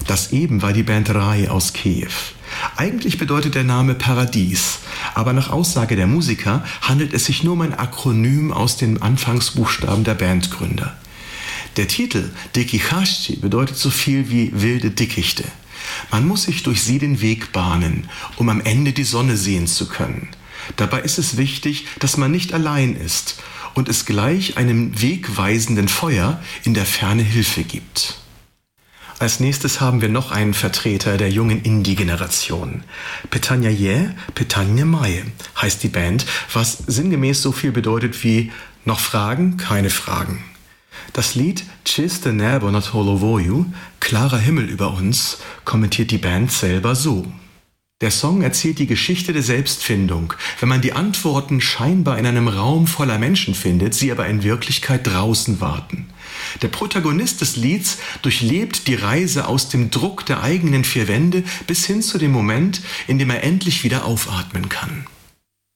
Das eben war die Band Rai aus Kiew. Eigentlich bedeutet der Name Paradies, aber nach Aussage der Musiker handelt es sich nur um ein Akronym aus den Anfangsbuchstaben der Bandgründer. Der Titel Diki Chasti bedeutet so viel wie wilde Dickichte. Man muss sich durch sie den Weg bahnen, um am Ende die Sonne sehen zu können. Dabei ist es wichtig, dass man nicht allein ist und es gleich einem wegweisenden Feuer in der Ferne Hilfe gibt. Als nächstes haben wir noch einen Vertreter der jungen Indie-Generation. Pytania Je, Pytania Maje heißt die Band, was sinngemäß so viel bedeutet wie noch Fragen, keine Fragen. Das Lied Chiste Nebo na Holovoju, klarer Himmel über uns, kommentiert die Band selber so. Der Song erzählt die Geschichte der Selbstfindung, wenn man die Antworten scheinbar in einem Raum voller Menschen findet, sie aber in Wirklichkeit draußen warten. Der Protagonist des Lieds durchlebt die Reise aus dem Druck der eigenen vier Wände bis hin zu dem Moment, in dem er endlich wieder aufatmen kann.